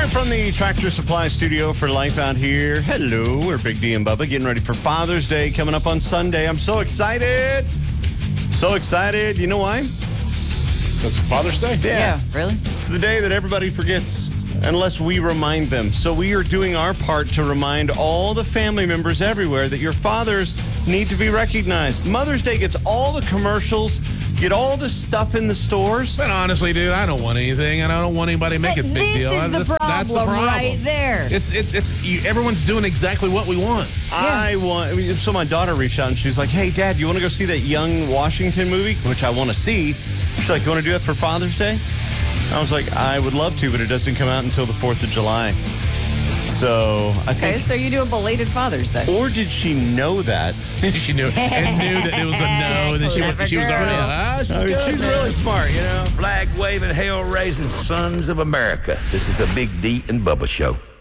From the Tractor Supply Studio for Life out here. Hello, we're Big D and Bubba getting ready for Father's Day coming up on Sunday. I'm so excited. So excited. You know why? Because it's Father's Day? Yeah, really? It's the day that everybody forgets unless we remind them. So we are doing our part to remind all the family members everywhere that your fathers need to be recognized. Mother's Day gets all the commercials, get all the stuff in the stores. But honestly, dude, I don't want anything, and I don't want anybody to make a big deal. This is the That's the problem problem right there. Everyone's doing exactly what we want. So my daughter reached out and she's like, hey, Dad, you want to go see that Young Washington movie? Which I want to see. She's like, you want to do that for Father's Day? I was like, I would love to, but it doesn't come out until the 4th of July. So I think... Okay, so you do a belated Father's Day. Or did she know that? She knew and knew that it was a no, and then she was already She's really smart, you know? Flag waving, hell raising sons of America. This is a Big D and Bubba show.